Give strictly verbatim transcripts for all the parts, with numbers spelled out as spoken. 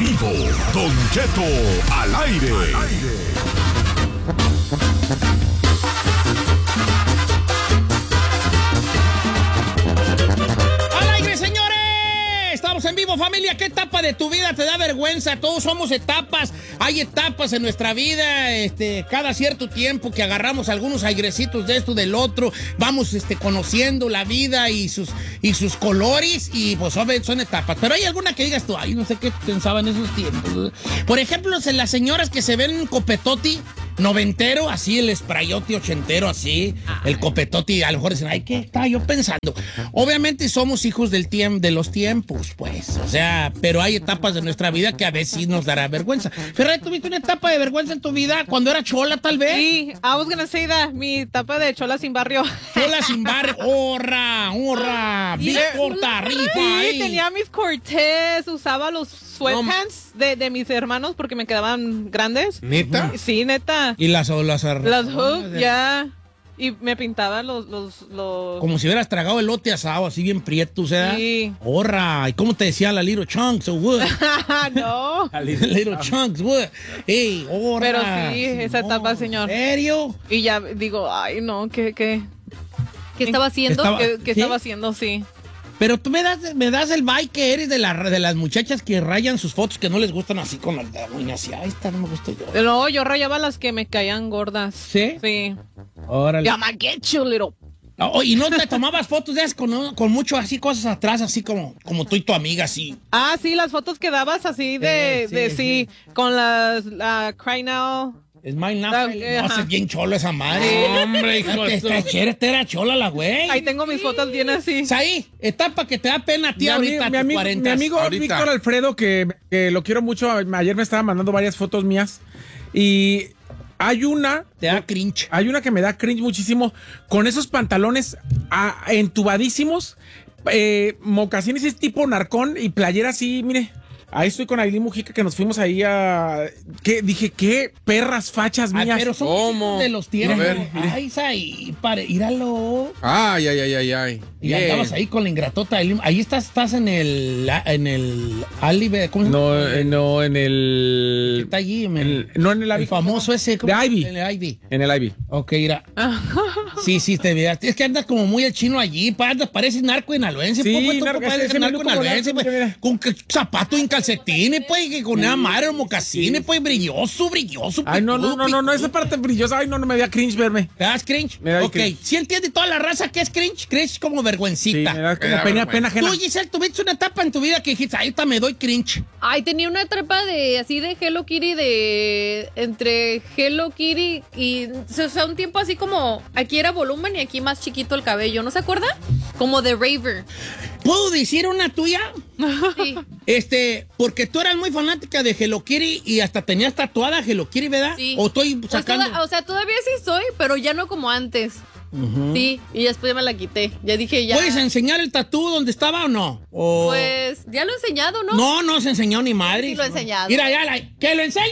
vivo, Don Cheto al aire. Al aire. Estamos en vivo, familia. ¿Qué etapa de tu vida te da vergüenza? Todos somos etapas. Hay etapas en nuestra vida, este, cada cierto tiempo que agarramos algunos airecitos de esto, del otro. Vamos este, conociendo la vida y sus, y sus colores y pues son etapas. Pero hay alguna que digas tú, ay, no sé qué pensaba en esos tiempos. Por ejemplo, las señoras que se ven un copetoti noventero, así el sprayote ochentero, así, el copetoti, a lo mejor dicen, ay, ¿qué estaba yo pensando? Obviamente somos hijos del tiempo, de los tiempos, pues, o sea, pero hay etapas de nuestra vida que a veces sí nos dará vergüenza. Ferrari, ¿tuviste una etapa de vergüenza en tu vida cuando era chola, tal vez? Sí, I was gonna say that, mi etapa de chola sin barrio. Chola sin barrio, ¡horra, horra! ¡Bien corta, rifa! Sí, tenía mis Cortés, usaba los sweatpants no. de, de mis hermanos porque me quedaban grandes. ¿Neta? Sí, neta. Y las las, las hoops, ya. Y me pintaba los, los, los... Como si hubieras tragado elote asado, así bien prieto, o sea. Sí. ¡Horra! ¿Y cómo te decía la Little Chunks? Oh, no. La Little, little Chunks, what? ¡Ey, horra! Pero sí, esa no, etapa, señor. ¿En serio? Y ya digo, ay, no, ¿qué, qué? ¿Qué estaba haciendo? Estaba, ¿Qué, qué ¿sí? estaba haciendo? Sí. Pero tú me das, me das el vibe que eres de, la, de las muchachas que rayan sus fotos que no les gustan así con las uñas así. Ay, esta no me gusta yo. No, yo rayaba las que me caían gordas. ¿Sí? Sí. Órale. I'm gonna get you, little... Oh, ¿y no te tomabas fotos de esas con, con mucho así cosas atrás, así como, como tú y tu amiga, así? Ah, sí, las fotos que dabas así de, sí, sí, de sí, sí, con las, la Cry Now... Es my now. Da, No, eh, hace bien cholo esa madre. Sí. Hombre, hijo de esta chera, esta era chola la güey. Ahí tengo mis fotos bien así. Ahí, etapa que te da pena a ti ahorita, mi, amigo, cuarenta. mi amigo Ahorita. Víctor Alfredo, que, que lo quiero mucho, ayer me estaba mandando varias fotos mías. Y hay una... Te da cringe. Hay una que me da cringe muchísimo, con esos pantalones a, entubadísimos, eh, mocasines es tipo narcón y playera así, mire... Ahí estoy con Ailín Mujica, que nos fuimos ahí a... ¿Qué? Dije, qué perras fachas mías. Ay, pero son ¿Cómo? de los tiempos. A ver, Ay, Sai, pare, íralo. Ay, ay, ay, ay, ay. Y Bien. andabas ahí con la ingratota. Ailín. Ahí estás, estás en el... En el... Alibe, ¿cómo se llama? No, eh, no, en ¿Qué el... está allí? En el- no en el el Ivy. famoso ese. ¿cómo? De Ivy. En el Ivy. En el Ivy. Ok, mira. Sí, sí, te veas. Es que andas como muy el chino allí, pa, andas, pareces narco inhaluense. Sí, pues, pues, tú narco, pareces ese narco menú como inhaluense, narco, pues, mira. con que- zapato en calcetines, pues, que con una madre, mocasines, pues, brilloso, brilloso. Ay, no, no, no, no, no, esa picudo. parte brillosa. Ay, no, no me da cringe verme. ¿Te das cringe? Me da Ok, cringe. ¿sí entiende toda la raza que es cringe? Cringe como Sí, vergüencita. me da como Me da pena, vergüenza. pena ajena. Tú, Giselle, tuviste una etapa en tu vida que dijiste, ahorita me doy cringe. Ay, tenía una etapa de así de Hello Kitty, de entre Hello Kitty y o sea, un tiempo así como aquí era volumen y aquí más chiquito el cabello, ¿no se acuerda? Como de Raver. ¿Puedo decir una tuya? Sí. Este, porque tú eras muy fanática de Hello Kitty y hasta tenías tatuada Hello Kitty, ¿verdad? Sí. O estoy Pues sacando... toda- o sea, todavía sí soy, pero ya no como antes. Sí, y después ya me la quité. Ya dije, ya. ¿Puedes enseñar el tatú donde estaba o no? O... Pues ya lo he enseñado, ¿no? No, no se enseñó ni madre. Sí lo he enseñado. Mira, ya, la... ¡que lo enseñe!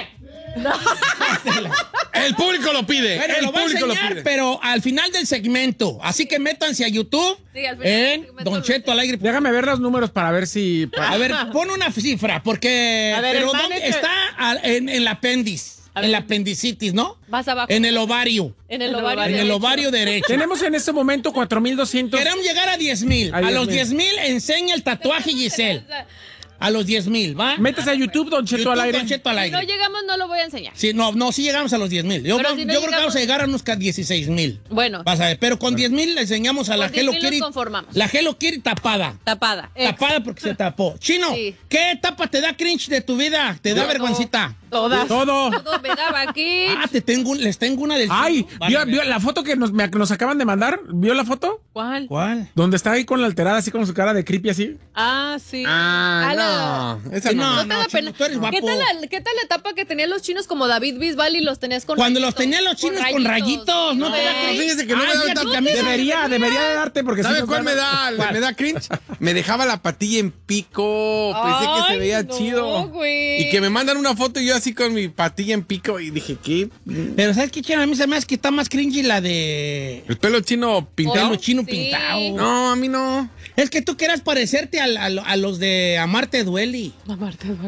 El público lo pide. Bueno, el lo va a público lo enseñar, pide. pero al final del segmento. Así que métanse a YouTube Sí, al final del en segmento Don lo Cheto al aire. Déjame ver los números para ver si... A ver, pon una cifra, porque... A ver, pero el ¿dónde manager- está? Al- en, en el apéndice. En la apendicitis, ¿no? Más abajo. En el ovario. En el En el ovario. En el derecho. ovario derecho. Tenemos en este momento cuatro mil doscientos. Queremos llegar a diez mil. A A, diez los mil. diez mil enseña el tatuaje, Giselle. A los diez mil, ¿va? Métese a YouTube, Don Cheto YouTube, al aire. Don Cheto al Si aire. no llegamos, no lo voy a enseñar. Sí, no, no, sí llegamos a los diez mil. Yo, Pero creo- si no yo creo que llegamos- vamos a llegar a unos dieciséis mil. Bueno, Vas a ver, pero con diez mil le enseñamos a la Con diez Hello mil nos Kitty. conformamos. La Hello Kitty tapada. tapada. Tapada porque se tapó. Chino, Sí. ¿qué etapa te da cringe de tu vida? ¿Te da Todo. vergüencita? Todas. Todo. Todo me daba aquí. Ah, te tengo, un- les tengo una del Ay, Chino. Vale, ¿vio, vale. vio la foto que nos, me- nos acaban de mandar? ¿Vio la foto? ¿Cuál? ¿Cuál? Donde está ahí con la alterada, así con su cara de creepy, así. Ah, sí. Ah, Ala. no. Esa Sí, no. no. ¿No te da Chino, pena? tú eres guapo. ¿Qué tal, la, ¿Qué tal la etapa que tenían los chinos como David Bisbal y los tenías con Cuando los rayitos? tenían los chinos con rayitos, ¿no te da güey. cringe? Fíjese que no Ay, me da fíjate tan- que a mí se me- Debería, debería de darte porque ¿Sabe sí cuál me da, ¿Cuál? me da cringe? Me dejaba la patilla en pico. Pensé que se Ay, veía no, chido. güey. Y que me mandan una foto y yo así con mi patilla en pico y dije, ¿qué? Pero ¿sabes qué, Chino? A mí se me hace que está más cringy la de... ¿El pelo chino pintado? Pelo chino Sí. pintado. No, a mí no. Es que tú quieras parecerte al- a, lo- a los de Amarte Duele. Amarte duele.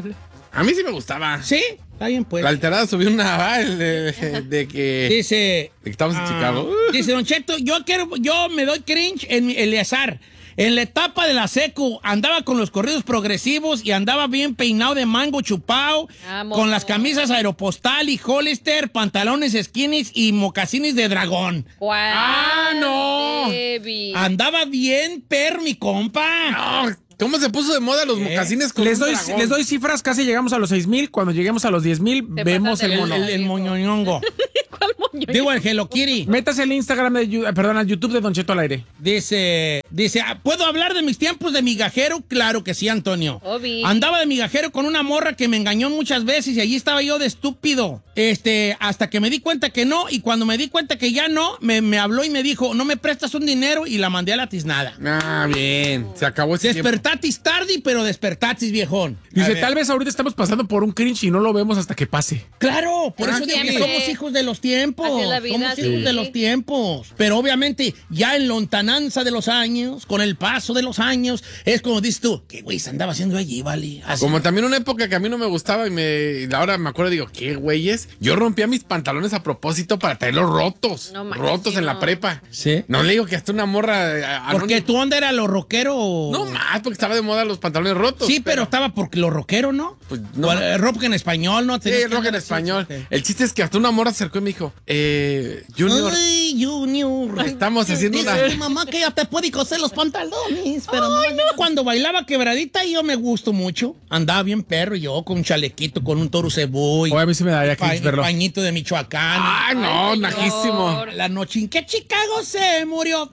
A mí sí me gustaba. ¿Sí? Está bien, pues. La alterada subió una ah, el de, de que, Dice... de que estamos en ah, Chicago. Dice, Don Cheto, yo quiero, yo me doy cringe en mi- Eleazar. En la etapa de la secu, andaba con los corridos progresivos y andaba bien peinado de mango chupado, Amo. con las camisas Aeropostal y Hollister, pantalones skinnies y mocasines de dragón. ¿Cuál? ¡Ah, no! Baby. Andaba bien per, mi compa. No, ¿cómo se puso de moda los mocasines con Les un doy, dragón? les doy cifras, casi llegamos a los seis mil. Cuando lleguemos a los diez mil, Te vemos pasas el de mono. El, el, el moñoñongo. ¿Cuál moño? Digo, el Hello Kitty. Métase el Instagram de, Yu- perdón, al YouTube de Don Cheto al aire. Dice, dice, ah, ¿puedo hablar de mis tiempos de migajero? Claro que sí, Antonio. Obi. Andaba de migajero con una morra que me engañó muchas veces y allí estaba yo de estúpido. Este, hasta que me di cuenta que no, y cuando me di cuenta que ya no, me, me habló y me dijo, no me prestas un dinero, y la mandé a la tiznada. Ah, bien. Se acabó ese tiempo. Despertatis tarde, pero despertatis, viejón. A Dice, ver. tal vez ahorita estamos pasando por un cringe y no lo vemos hasta que pase. Claro, por Ah, eso digo que siempre. somos hijos de los tiempos. Así es la vida, somos sí. hijos de los tiempos. Pero obviamente, ya en lontananza de los años, con el paso de los años, es como dices tú, ¿qué güey se andaba haciendo allí, vale? Así. Como también una época que a mí no me gustaba y me y ahora me acuerdo, digo, ¿qué güeyes? Yo rompía mis pantalones a propósito para traerlos rotos. No manches, rotos en la no. prepa. ¿Sí? No le digo que hasta una morra. eh, Porque anónima- tu onda era lo rockero. o- No más, porque estaba de moda los pantalones rotos. Sí, pero, estaba porque lo rockero, ¿no? Pues, no. O el rock en español, ¿no? Sí, Tenías que rock en andar así, español. ok. El chiste es que hasta una morra se acercó y me dijo, eh, Junior, Ay, Junior. estamos haciendo Dice una... mi mamá que ya te puede coser los pantalones, pero no, no. Cuando bailaba quebradita yo me gustó mucho. Andaba bien perro yo con un chalequito, con un toro cebú y Oye, a mí sí me daría pa- cringe verlo. pañito de Michoacán. ¡Ah, no! Ay, Najísimo. señor. La noche en que Chicago se murió.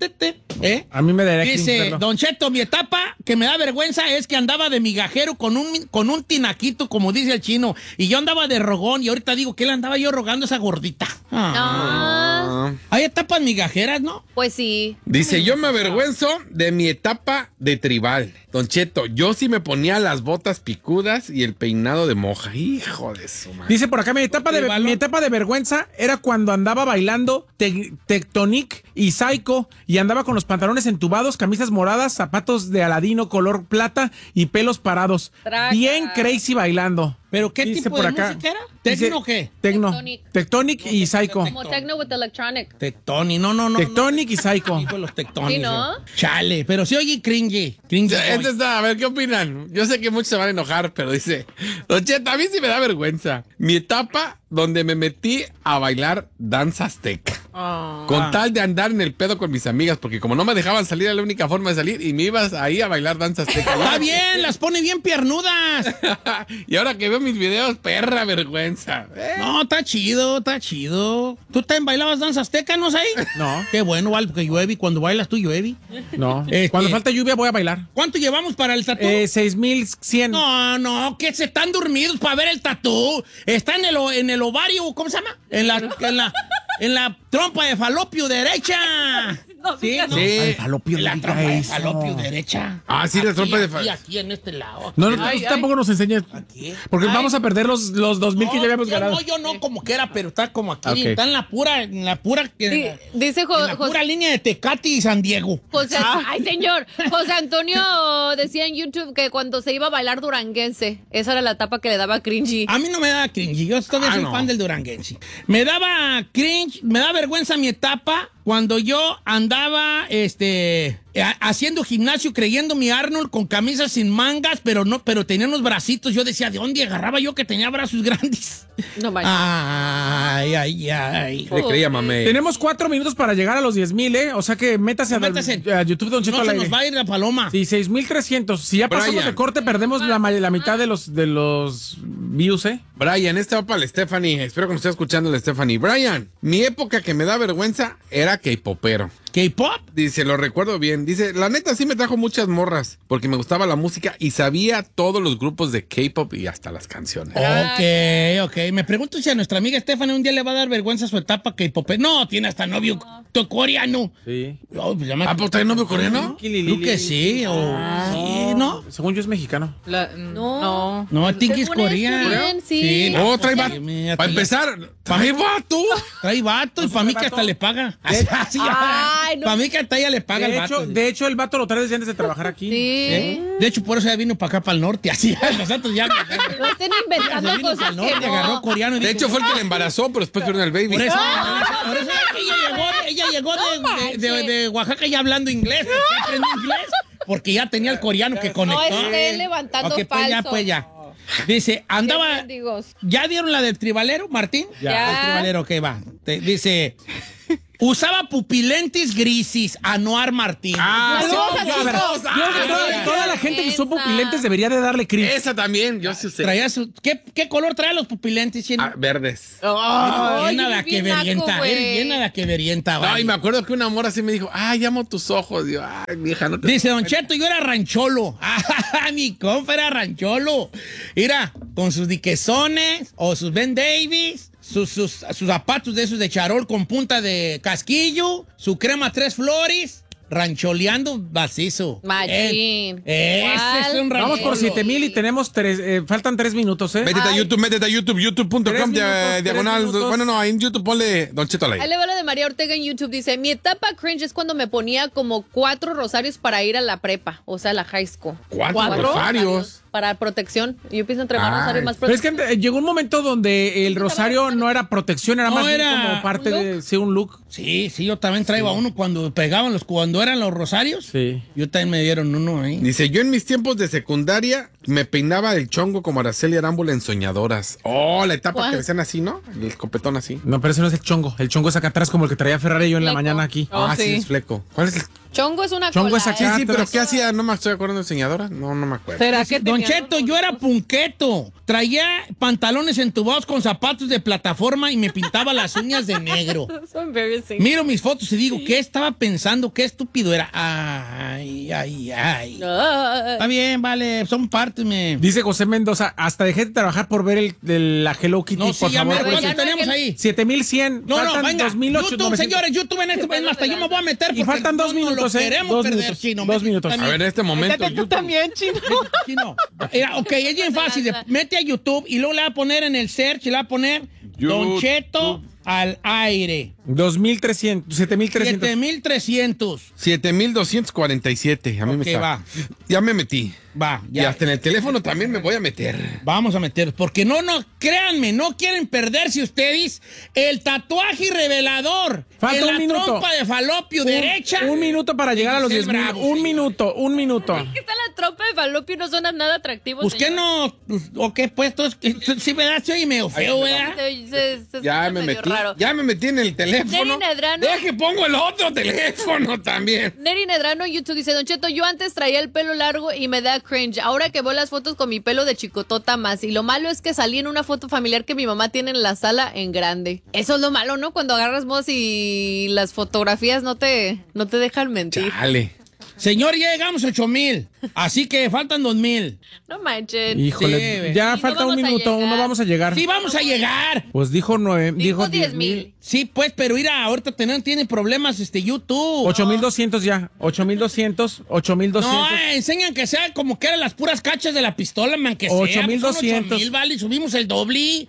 ¿Eh? A mí me daría cringe Dice, verlo. Don Cheto, mi etapa que me da vergüenza es que andaba de migajero con un, con un tinaquito, como dice el chino, y yo andaba de rogón, y ahorita digo que le andaba yo rogando a esa gordita. Ah. Ah, Hay etapas migajeras, ¿no? pues sí. Dice, yo me avergüenzo de mi etapa de tribal. Don Cheto, yo sí me ponía las botas picudas y el peinado de moja. Hijo de su madre. Dice por acá, mi etapa, de, ¿Tribalo? mi etapa de vergüenza era cuando andaba bailando te- Tectonic y Psycho y andaba con los pantalones entubados, camisas moradas, zapatos de Aladino color plata y pelos parados. Traca. Bien crazy bailando. ¿Pero qué Dice tipo por de acá. música era? Dice, ¿Tecno o qué? Tecno. Tectonic. Tectonic y Psycho. Como techno with electronic. Tectoni, no, no, no. Tectonic y Psycho. Hijo de los tectonis. Sí, ¿no? eh. Chale, pero sí oye cringy. Cringy. Este está, a ver, ¿qué opinan? Yo sé que muchos se van a enojar, pero dice, Don Cheto, a mí sí me da vergüenza. Mi etapa donde me metí a bailar danza azteca. Con tal de andar en el pedo con mis amigas, porque como no me dejaban salir, era la única forma de salir, y me ibas ahí a bailar danza azteca. Está bien, las pone bien piernudas. Y ahora que veo mis videos, perra vergüenza. Eh, No, está chido, está chido. ¿Tú también bailabas danza azteca, no sé? No. Qué bueno, vale, porque llueve y cuando bailas tú llueve. No. Este- Cuando falta lluvia voy a bailar. ¿Cuánto llevamos para el tatú? Eh, seis mil cien. No, no, que se están dormidos para ver el tatú. Está en el, o- en el ovario, ¿cómo se llama? En la, en la, en la trompa de falopio derecha. No, sí, fíjate. ¿no? Sí. Ay, falopio, En la no trompa diga de eso. falopio derecha. Ah, sí, la trompa de Aquí, fa- aquí en este lado. No, no, Ay, tú tampoco nos enseñas. Aquí. Porque Ay. vamos a perder los, los dos mil que ya habíamos yo ganado. no, yo no, como que era, pero está como aquí. Ok. Está en la pura, en la pura, en Di- la, dice Jo- en la Jos- pura línea de Tecate y San Diego. José, Ah. ay señor, José Antonio decía en YouTube que cuando se iba a bailar duranguense, esa era la etapa que le daba cringy. A mí no me daba cringe, yo todavía Ah, soy no. fan del duranguense. Me daba cringe, me da vergüenza mi etapa cuando yo andaba este ha- haciendo gimnasio creyendo mi Arnold con camisas sin mangas, pero no, pero tenía unos bracitos. Yo decía, ¿de dónde agarraba yo que tenía brazos grandes? No manches. Ay, ay, ay. Le creía, mamé. Tenemos cuatro minutos para llegar a los diez mil, ¿eh? O sea que métase, a, Métase. a YouTube Don Cheto No al se aire. nos va a ir la paloma. Sí, seis mil trescientos. Si ya pasamos Brian. de corte, perdemos la, ma- la mitad de los, de los views, ¿eh? Brian, este va para la Stephanie. Espero que nos esté escuchando la Stephanie. Brian, mi época que me da vergüenza era K-popero. ¿K-pop? Dice, lo recuerdo bien. Dice, la neta sí me trajo muchas morras porque me gustaba la música y sabía todos los grupos de K-pop y hasta las canciones. Ok, ok. Me pregunto si a nuestra amiga Stephanie un día le va a dar vergüenza su etapa K-pop. No, tiene hasta novio to- coreano. Sí. Oh, pues llama- ¿Ah, pues trae novio coreano? Creo que sí, o sí, ¿no? Según yo es mexicano. La- No. no. No, I think it's Según es coreano. coreano, sí. Oh, trae Sí, vato. mira, Para te- empezar, trae vato. Trae vato y para mí que hasta le paga. De, ya, sí, Ay, no. Para mí que hasta ella le paga De el hecho, vato. de hecho, el vato lo trae desde antes de trabajar aquí. Sí. ¿Eh? De hecho, por eso ya vino para acá, para el norte. Así, nosotros ya. No estén inventando Se vino cosas pa'l norte, que no. agarró coreano y De dijo, hecho, fue el que le embarazó, pero después tuvieron el baby. Por eso, por eso ella llegó, ella llegó de, de, de, de Oaxaca ya hablando inglés. ¿Ya aprendió inglés? Porque ya tenía el coreano que conectó. No esté levantando Ok, pues ya, falso. pues ya. Dice, andaba... Qué mendigos. ¿Ya dieron la del tribalero, Martín? Ya. El tribalero, ¿qué va? Te- dice... Usaba pupilentes grises, Anuar Martín. Ah, sí, Saludos a yo- todos. a ver, Yo creo que toda, toda la gente que usó Vergüenza. pupilentes debería de darle cringe. Esa también, yo sí usé. Traía su- ¿qué, ¿Qué color trae los pupilentes, Chino? Ah, verdes. Bien Ay, nada que bien naco, verienta, güey. eh, bien nada que verienta. No, vale. y me acuerdo que una amor así me dijo, ay, amo tus ojos. Digo, ay, vieja, no te... Dice Don Cheto, yo era rancholo. Ah, mi compa era rancholo. Mira, con sus diquesones o sus Ben Davis, sus, sus, sus zapatos de esos de charol con punta de casquillo, su crema tres flores, rancholeando macizo. Machín. Eh, ese es un rancholo. Vamos por siete mil y tenemos tres, eh, faltan tres minutos, ¿eh? Métete a Ay. YouTube, métete a YouTube, youtube punto Tres com, minutos, tres diagonal. minutos. Bueno, no, en YouTube ponle Don Cheto al Ahí aire. le va lo de María Ortega en YouTube. Dice, mi etapa cringe es cuando me ponía como cuatro rosarios para ir a la prepa, o sea, la high school. Cuatro rosarios. Para protección. Yo pienso entre más Ay. rosario, más Pero es protección. que eh, llegó un momento donde el rosario no era protección, era No, más bien era como parte un de sí, un look. Sí, sí, yo también traigo a uno cuando pegaban los, cuando eran los rosarios. Sí. Yo también me dieron uno ahí. Dice, yo en mis tiempos de secundaria me peinaba el chongo como Araceli Arámbula en Soñadoras. Oh, la etapa ¿Cuál? que decían así, ¿no? El copetón así. No, pero ese no es el chongo. El chongo es acá atrás como el que traía Ferrari yo en la Fleco. mañana aquí. Oh, ah, sí. sí. es fleco. ¿Cuál es el...? Chongo es una Chongo cola, es acá. Sí, ¿eh? sí, pero atrás. ¿qué hacía? No me estoy acordando de Soñadoras. No, no me acuerdo. ¿Será que Don tenían Cheto, unos- yo era punqueto. Traía pantalones entubados con zapatos de plataforma y me pintaba las uñas de negro. So embarrassing. Miro mis fotos y digo, ¿qué estaba pensando? ¿Qué estúpido era? Ay, ay, ay. Ah. Está bien, vale, son partes, me... Dice José Mendoza, hasta dejé de trabajar por ver el, el- la Hello Kitty, No, sí, por ya me... favor. güey, ¿Cuánto ya no tenemos hay que- ahí? siete mil cien. No, no, faltan venga. dos mil YouTube, ochocientos. señores, YouTube en este país, hasta yo me voy a meter Y porque faltan dos no nos minutos, lo ¿eh? queremos Dos perder, minutos, Chino. dos Métete minutos. también. A ver, en este momento, Métete tú YouTube. también, chino. Chino. Mira, ok, es bien fácil. de- Mete a YouTube y luego le va a poner en el search y le va a poner Don YouTube. Cheto al aire. dos mil trescientos, siete mil trescientos. siete mil trescientos. siete mil doscientos cuarenta y siete. A mí me Ok, está. va. Ya me metí. Va, Y ya. hasta en el teléfono también me voy a meter. Vamos a meter, porque no, no, créanme, no quieren perderse ustedes el tatuaje revelador Falta en un la minuto. trompa de falopio Un- derecha. Un minuto para llegar a los Giselle diez mil. Bravo, Un señor. minuto, un minuto. ¿Qué está la trompa de falopio? No suena nada atractivo. Pues que señor. no, pues, o qué puestos, sí, ¿verdad? Soy medio feo, ¿verdad? Se- se- se Ya escucha me medio metí. raro. Ya me metí en el teléfono. Neri Nedrano. Deja que pongo el otro teléfono también. Neri Nedrano en YouTube dice, Don Cheto, yo antes traía el pelo largo y me da cringe. Ahora que veo las fotos con mi pelo de chicotota más. Y lo malo es que salí en una foto familiar que mi mamá tiene en la sala en grande. Eso es lo malo, ¿no? Cuando agarras voz y las fotografías no te, no te dejan mentir. Dale. Señor, ya llegamos a ocho mil, así que faltan dos mil. No manchen. Híjole, Sí, ya y no falta un vamos a minuto, llegar. no vamos a llegar. Sí, vamos a llegar. Pues dijo nueve, Dijo dijo diez diez mil. mil. Sí, pues, pero mira, ahorita tienen, tienen problemas este YouTube. Ocho mil doscientos ya. Ocho mil doscientos, ocho mil No, doscientos. eh, enseñan que sea como que eran las puras cachas de la pistola, man, que sea. ocho mil Pues son doscientos. ocho mil, vale, subimos el doble.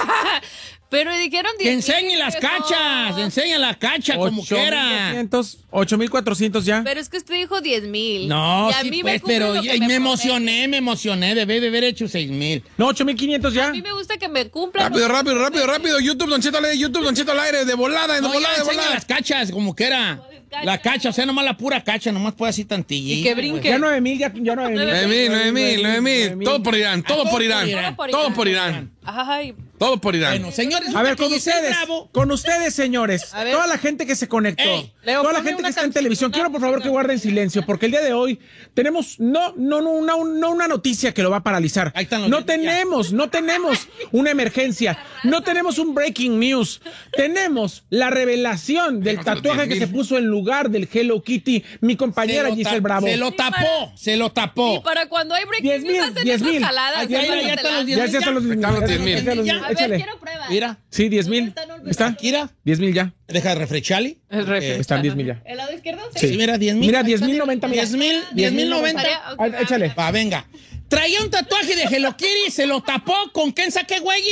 Pero dijeron Que diez enseñen mil, las viejo. cachas, enseña la cacha como quiera. ocho mil cuatrocientos ya. Pero es que usted dijo diez mil. No, y a sí, mí pues, me cumple pero lo que ya- me me promete. emocioné, me emocioné, debí de haber hecho seis mil. No, ocho mil quinientos ya. A mí me gusta que me cumplan. Rápido, rápido, rápido, rápido. YouTube, Don Cheto al aire. YouTube, Don Cheto al aire. De volada, de No, volada, ya de enseña volada. las cachas como quiera. La cacha, o sea, nomás la pura cacha, nomás puede así tantillito. Y que brinque. Ya nueve mil, ya, ya nueve mil. Nueve mil, nueve mil, nueve mil. Todo por Irán, todo todo por por Irán. Irán. Todo por Irán. Ay, Todo por Irán. Bueno, señores, A ver, resulta con que Giselle ustedes, Bravo- con ustedes, señores, A ver. toda la gente que se conectó, Ey, Leo, toda la ponme gente una que está en canción, televisión, una quiero por favor que canción. guarden silencio, porque el día de hoy tenemos no, no, no, una, no una noticia que lo va a paralizar. Ahí están los No niños, ya. tenemos, no tenemos una emergencia, no tenemos un breaking news, tenemos la revelación del Otros tatuaje que diez se mil. puso en lugar del Hello Kitty, mi compañera Se lo Giselle ta- Bravo. Se lo tapó, se lo y tapó. para cuando hay breaking diez news mil, hacen diez esas mil. jaladas. Ahí está, ¿no? ya están los diez Ya, mil. ya están los Están los ya diez mil. están los- Ya. A ver, échale. quiero pruebas. Mira, Sí, diez mil. Están olvidados. ¿Está? mira, diez mil ya. deja de refrescarle. El refri. Eh, Están diez mil ya. ¿El lado izquierdo? Sí, mira, diez mil. Mira, diez mil noventa, mira. diez mil, diez mil noventa. Ah, échale. Va, venga. Traía un tatuaje de Hello Kitty, se lo tapó con quién saqué güeyes.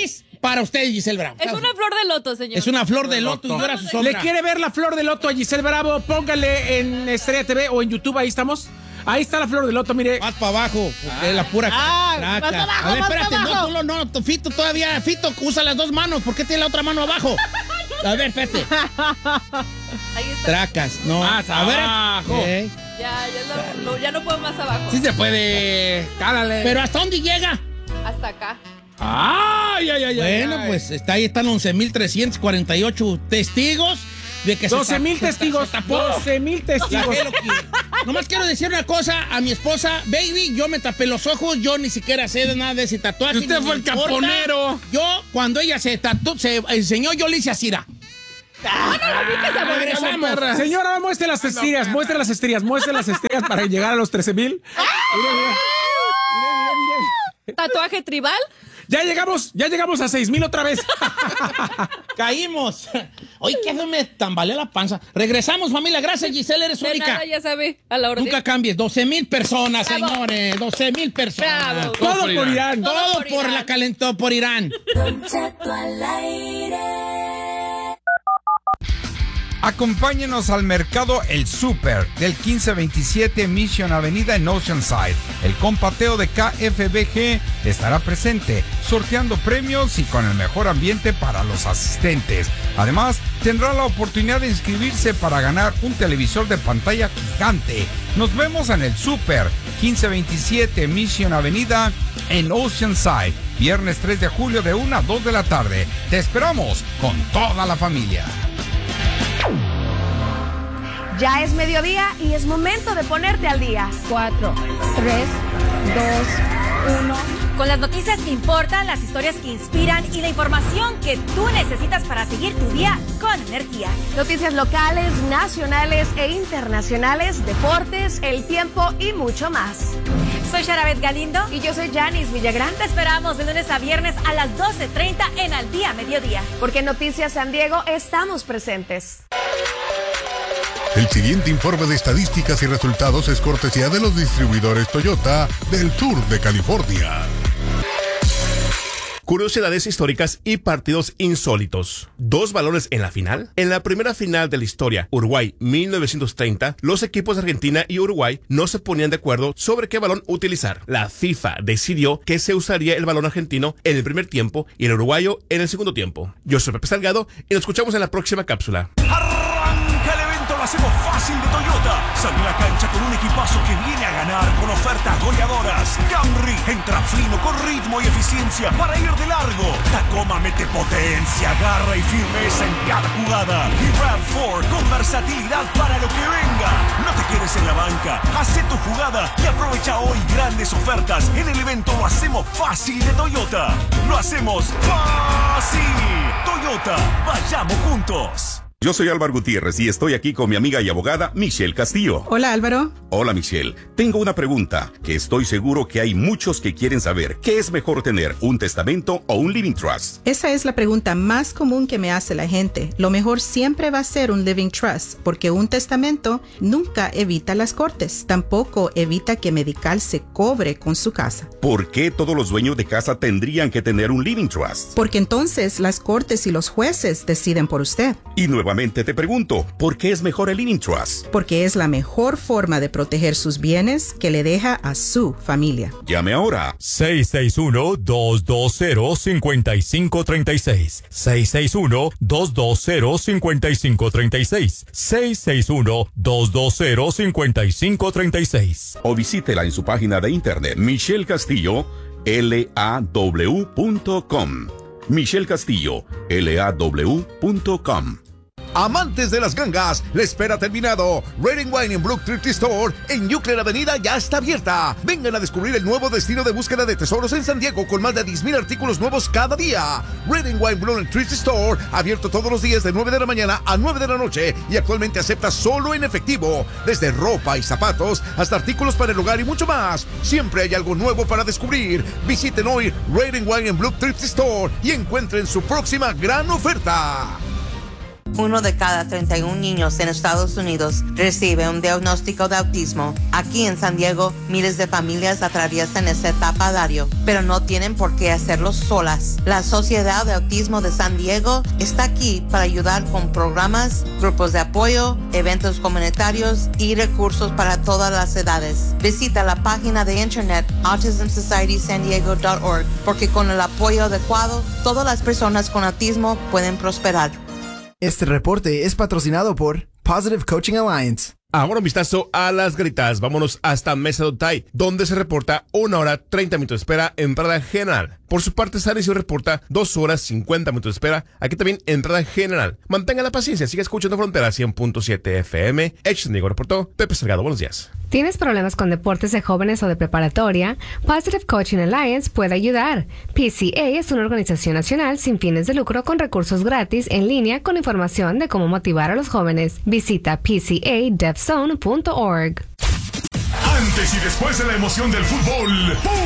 para usted, Giselle Bravo? Es una flor de loto, señor. Es una flor de loto y llora su sombra. ¿Le quiere ver la flor de loto a Giselle Bravo? Póngale en Estrella T V o en YouTube, ahí estamos. Ahí está la flor de loto, mire. Más para abajo, porque es la pura Ah, craca. más abajo, A ver, más espérate, abajo. no, no, no, Fito todavía, Fito usa las dos manos, ¿por qué tiene la otra mano abajo? A ver, espérate. Ahí está. Tracas, no. Más a ver. abajo. Ok. Ya, ya, no, no, ya no puedo más abajo. Sí se puede. Cálale. Pero ¿hasta dónde llega? Hasta acá. Ay, ay, ay, Bueno, ay. pues está ahí están once mil trescientos cuarenta y ocho testigos de que se doce mil tap- se testigos. ta- se tapó. doce mil La testigos. Hello Kitty. Nomás quiero decir una cosa a mi esposa, baby, yo me tapé los ojos, yo ni siquiera sé de nada de ese tatuaje. Usted ni fue me el importa. caponero. Yo, cuando ella se tatuó, se enseñó, yo le hice así, ra. Regresamos. perra. Señora, muestre las estrías, muestre las estrías, muestre las estrías para llegar a los trece mil. Mire, mire. Mire, mire, mire. ¿Tatuaje tribal? Ya llegamos, ya llegamos a seis mil otra vez. Caímos. Oye, ¿qué hace? Me tambalea la panza. Regresamos, familia. Gracias, Giselle, eres De única. nada, ya sabe, a la orden. Nunca cambies. doce mil personas, Bravo. señores. doce mil personas. Bravo. Todo por Irán. Todo, Todo por, por Irán. la calentó por Irán. Acompáñenos al mercado El Super del quince veintisiete Mission Avenida en Oceanside. El compateo de K F B G estará presente, sorteando premios y con el mejor ambiente para los asistentes. Además, tendrá la oportunidad de inscribirse para ganar un televisor de pantalla gigante. Nos vemos en El Super, quince veintisiete Mission Avenida en Oceanside, viernes tres de julio de una a dos de la tarde. Te esperamos con toda la familia. Ya es mediodía y es momento de ponerte al día. cuatro, tres, dos, uno. Con las noticias que importan, las historias que inspiran y la información que tú necesitas para seguir tu día con energía. Noticias locales, nacionales e internacionales, deportes, el tiempo y mucho más. Soy Sharabet Galindo y yo soy Janice Villagrán. Te esperamos de lunes a viernes a las doce treinta en Al Día Mediodía. Porque en Noticias San Diego estamos presentes. El siguiente informe de estadísticas y resultados es cortesía de los distribuidores Toyota del sur de California. Curiosidades históricas y partidos insólitos. Dos balones en la final. En la primera final de la historia, Uruguay mil novecientos treinta, los equipos de Argentina y Uruguay no se ponían de acuerdo sobre qué balón utilizar. La FIFA decidió que se usaría el balón argentino en el primer tiempo y el uruguayo en el segundo tiempo. Yo soy Pepe Salgado y nos escuchamos en la próxima cápsula. Arranca el evento, lo hacemos fácil de Toyota. Sale a la cancha con un equipazo que viene a ganar con ofertas goleadoras. Camry entra fino con ritmo y eficiencia para ir de largo. Tacoma mete potencia, garra y firmeza en cada jugada. Y RAV cuatro con versatilidad para lo que venga. No te quedes en la banca, haz tu jugada y aprovecha hoy grandes ofertas. En el evento lo hacemos fácil de Toyota. Lo hacemos fácil. Toyota, vayamos juntos. Yo soy Álvaro Gutiérrez y estoy aquí con mi amiga y abogada Michelle Castillo. Hola, Álvaro. Hola, Michelle. Tengo una pregunta que estoy seguro que hay muchos que quieren saber. ¿Qué es mejor tener, un testamento o un living trust? Esa es la pregunta más común que me hace la gente. Lo mejor siempre va a ser un living trust, porque un testamento nunca evita las cortes. Tampoco evita que Medical se cobre con su casa. ¿Por qué todos los dueños de casa tendrían que tener un living trust? Porque entonces las cortes y los jueces deciden por usted. Y nuevamente te pregunto, ¿por qué es mejor el living trust? Porque es la mejor forma de proteger sus bienes que le deja a su familia. Llame ahora. seis seis uno, dos dos cero, cinco cinco tres seis. seis seis uno, dos dos cero, cinco cinco tres seis. seis seis uno, dos dos cero, cinco cinco tres seis. O visítela en su página de internet Michelle Castillo, L A W punto com. Michelle Castillo, L A W punto com. Amantes de las gangas, la espera ha terminado. Red and Wine en Brook Thrift Store en Euclid Avenida ya está abierta. Vengan a descubrir el nuevo destino de búsqueda de tesoros en San Diego con más de diez mil artículos nuevos cada día. Red and Wine Blue Thrift Store, abierto todos los días de nueve de la mañana a nueve de la noche y actualmente acepta solo en efectivo. Desde ropa y zapatos hasta artículos para el hogar y mucho más. Siempre hay algo nuevo para descubrir. Visiten hoy Red and Wine en Blue Thrift Store y encuentren su próxima gran oferta. Uno de cada treinta y un niños en Estados Unidos recibe un diagnóstico de autismo. Aquí en San Diego, miles de familias atraviesan esta etapa a diario, pero no tienen por qué hacerlo solas. La Sociedad de Autismo de San Diego está aquí para ayudar con programas, grupos de apoyo, eventos comunitarios y recursos para todas las edades. Visita la página de internet autism society san diego punto org porque con el apoyo adecuado, todas las personas con autismo pueden prosperar. Este reporte es patrocinado por Positive Coaching Alliance. Ahora un vistazo a las garitas. Vámonos hasta Mesa de Otay, donde se reporta una hora treinta minutos de espera entrada general. Por su parte, San Isidro reporta dos horas cincuenta minutos de espera. Aquí también entrada general. Mantenga la paciencia, siga escuchando Frontera cien punto siete F M. Hecho San Diego reportó Pepe Salgado. Buenos días. ¿Tienes problemas con deportes de jóvenes o de preparatoria? Positive Coaching Alliance puede ayudar. P C A es una organización nacional sin fines de lucro con recursos gratis en línea con información de cómo motivar a los jóvenes. Visita p c a dev zone punto org. Antes y después de la emoción del fútbol, ¡pum!